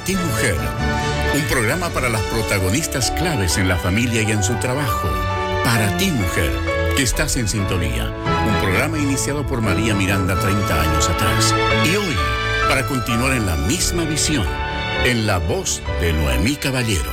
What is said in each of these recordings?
Para ti, mujer. Un programa para las protagonistas claves en la familia y en su trabajo. Para ti, mujer, que estás en sintonía. Un programa iniciado por María Miranda 30 años atrás. Y hoy, para continuar en la misma visión, en la voz de Noemí Caballero.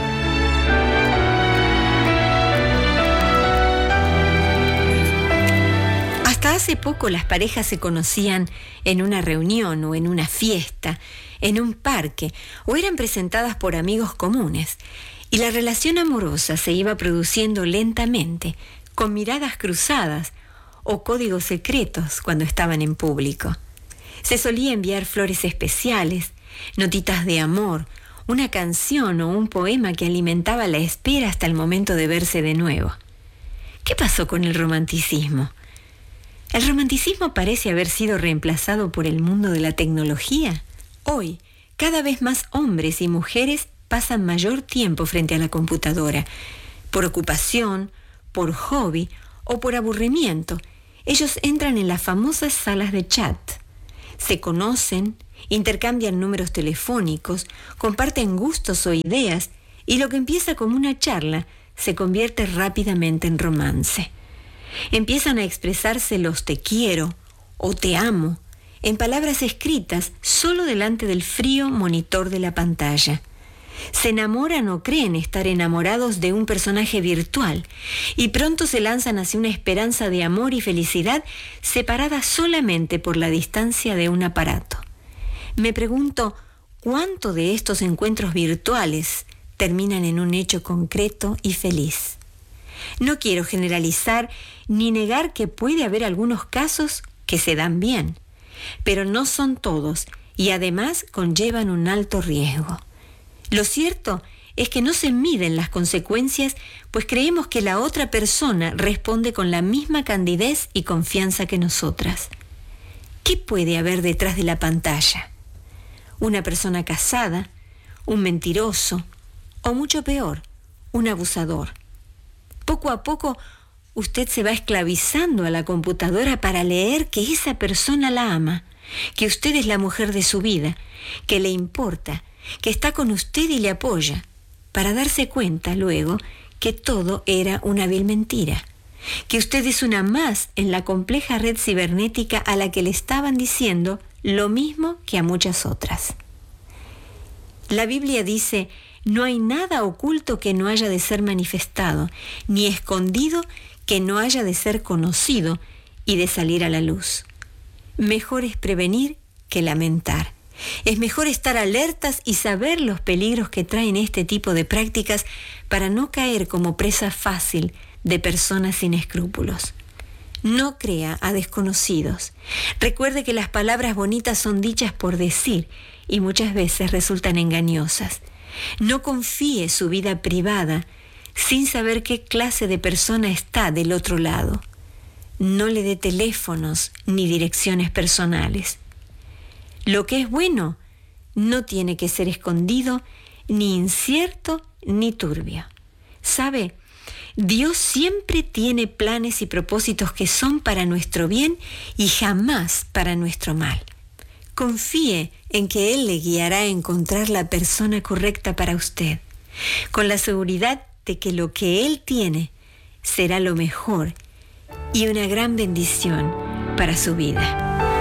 Hasta hace poco las parejas se conocían en una reunión o en una fiesta, en un parque, o eran presentadas por amigos comunes, y la relación amorosa se iba produciendo lentamente, con miradas cruzadas o códigos secretos cuando estaban en público. Se solía enviar flores especiales, notitas de amor, una canción o un poema que alimentaba la espera hasta el momento de verse de nuevo. ¿Qué pasó con el romanticismo? ¿El romanticismo parece haber sido reemplazado por el mundo de la tecnología? Hoy, cada vez más hombres y mujeres pasan mayor tiempo frente a la computadora, por ocupación, por hobby o por aburrimiento. Ellos entran en las famosas salas de chat. Se conocen, intercambian números telefónicos, comparten gustos o ideas, y lo que empieza como una charla se convierte rápidamente en romance. Empiezan a expresarse los te quiero o te amo en palabras escritas solo delante del frío monitor de la pantalla. Se enamoran o creen estar enamorados de un personaje virtual y pronto se lanzan hacia una esperanza de amor y felicidad separada solamente por la distancia de un aparato. Me pregunto, ¿cuánto de estos encuentros virtuales terminan en un hecho concreto y feliz? No quiero generalizar ni negar que puede haber algunos casos que se dan bien, pero no son todos y además conllevan un alto riesgo. Lo cierto es que no se miden las consecuencias, pues creemos que la otra persona responde con la misma candidez y confianza que nosotras. ¿Qué puede haber detrás de la pantalla? ¿Una persona casada? ¿Un mentiroso? O mucho peor, un abusador. Poco a poco, usted se va esclavizando a la computadora para leer que esa persona la ama, que usted es la mujer de su vida, que le importa, que está con usted y le apoya, para darse cuenta luego que todo era una vil mentira, que usted es una más en la compleja red cibernética a la que le estaban diciendo lo mismo que a muchas otras. La Biblia dice: no hay nada oculto que no haya de ser manifestado, ni escondido que no haya de ser conocido y de salir a la luz. Mejor es prevenir que lamentar. Es mejor estar alertas y saber los peligros que traen este tipo de prácticas para no caer como presa fácil de personas sin escrúpulos. No crea a desconocidos. Recuerde que las palabras bonitas son dichas por decir y muchas veces resultan engañosas. No confíe su vida privada sin saber qué clase de persona está del otro lado. No le dé teléfonos ni direcciones personales. Lo que es bueno no tiene que ser escondido, ni incierto, ni turbio. ¿Sabe? Dios siempre tiene planes y propósitos que son para nuestro bien y jamás para nuestro mal. Confíe en que Él le guiará a encontrar la persona correcta para usted, con la seguridad de que lo que Él tiene será lo mejor y una gran bendición para su vida.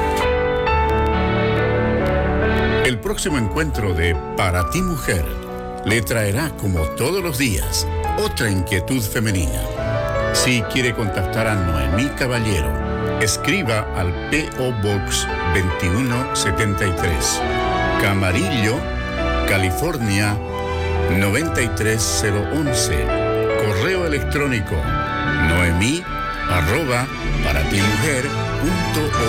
El próximo encuentro de Para ti, mujer le traerá, como todos los días, otra inquietud femenina. Si quiere contactar a Noemí Caballero, escriba al P.O. Box 2173, Camarillo, California 93011. Correo electrónico noemi@paratimujer.org.